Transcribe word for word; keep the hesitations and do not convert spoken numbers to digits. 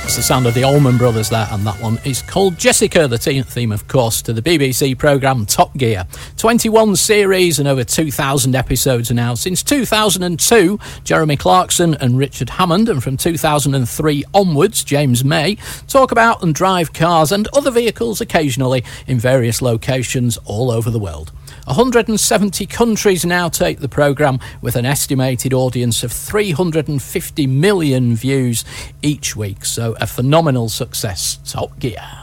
That's the sound of the Allman Brothers there, and that one is called Jessica, the theme, of course, to the B B C programme Top Gear. twenty-one series and over two thousand episodes now. Since two thousand two, Jeremy Clarkson and Richard Hammond, and from two thousand three onwards, James May, talk about and drive cars and other vehicles occasionally in various locations all over the world. one hundred seventy countries now take the programme, with an estimated audience of three hundred fifty million views each week. So a phenomenal success. Top Gear.